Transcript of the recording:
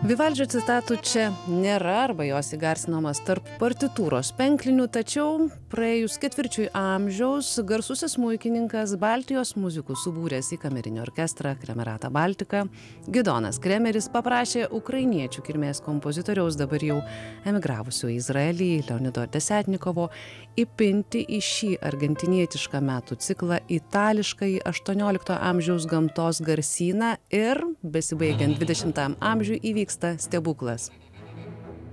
Vivaldžio citatų čia nėra arba jos įgarsinamas tarp partitūros penklinių, tačiau praėjus ketvirčiui amžiaus garsusis smuikininkas Baltijos muzikų subūręs į kamerinį orkestrą Kremerata Baltica Gidonas Kremeris paprašė ukrainiečių kilmės kompozitoriaus dabar jau emigravusio į Izraelį Leonido Desятnikovo įpinti į šį argentinietišką metų ciklą itališkąjį 18 amžiaus gamtos garsyną ir besibaigiant 20 amžiui įvyksta stebuklas.